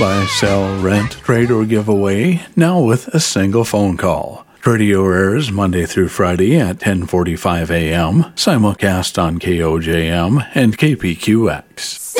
Buy, sell, rent, trade, or give away, now with a single phone call. Radio airs Monday through Friday at 10:45 a.m., simulcast on KOJM and KPQX.